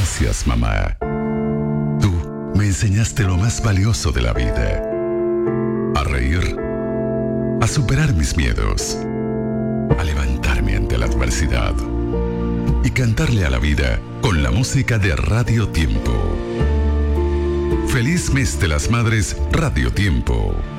Gracias, mamá. Tú me enseñaste lo más valioso de la vida. A reír, a superar mis miedos, a levantarme ante la adversidad y cantarle a la vida con la música de Radio Tiempo. Feliz mes de las Madres, Radio Tiempo.